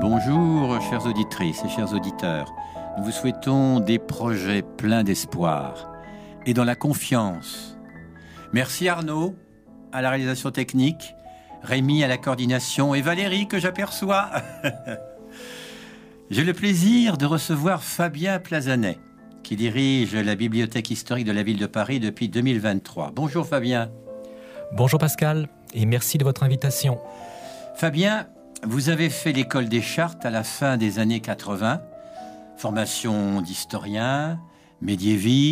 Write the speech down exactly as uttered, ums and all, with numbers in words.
Bonjour, chères auditrices et chers auditeurs. Nous vous souhaitons des projets pleins d'espoir et dans la confiance. Merci Arnaud à la réalisation technique, Rémi à la coordination et Valérie que j'aperçois. J'ai le plaisir de recevoir Fabien Plazanet, qui dirige la Bibliothèque historique de la ville de Paris depuis deux mille vingt-trois. Bonjour Fabien. Bonjour Pascal, et merci de votre invitation. Fabien, vous avez fait l'école des Chartes à la fin des années quatre-vingts, formation d'historien, médiéviste,